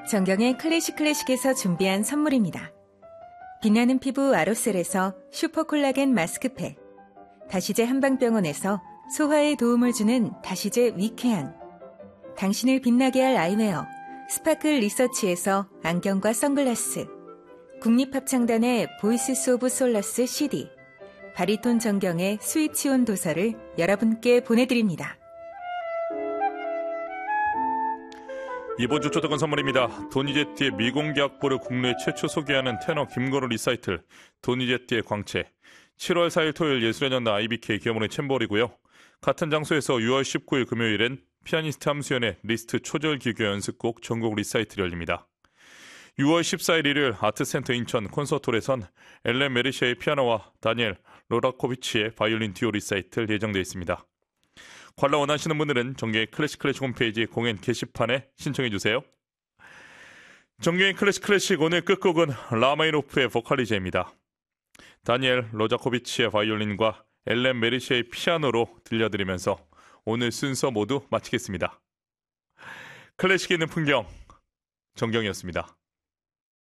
정경의 클래식에서 준비한 선물입니다. 빛나는 피부 아로셀에서 슈퍼콜라겐 마스크팩, 다시제 한방병원에서 소화에 도움을 주는 다시제 위쾌한, 당신을 빛나게 할 아이웨어 스파클 리서치에서 안경과 선글라스, 국립합창단의 보이스 오브 솔러스 CD, 바리톤 정경의 스위치온 도서를 여러분께 보내드립니다. 이번 주 초대권 선물입니다. 도니제티의 미공개 악보를 국내 최초 소개하는 테너 김건우 리사이틀, 도니제티의 광채. 7월 4일 토요일 예술의 전당 IBK 기어문의 챔버홀이고요. 같은 장소에서 6월 19일 금요일엔 피아니스트 함수연의 리스트 초절 기교 연습곡 전곡 리사이틀이 열립니다. 6월 14일 일요일 아트센터 인천 콘서트홀에선 엘렌 메르시아의 피아노와 다니엘 로라코비치의 바이올린 듀오 리사이틀 예정되어 있습니다. 관람 원하시는 분들은 정경의 클래식 홈페이지 공연 게시판에 신청해주세요. 정경의 클래식 오늘 끝곡은 라마니노프의 보컬리제입니다. 다니엘 로자코비치의 바이올린과 엘렌 메르시아의 피아노로 들려드리면서 오늘 순서 모두 마치겠습니다. 클래식에 있는 풍경, 정경이었습니다.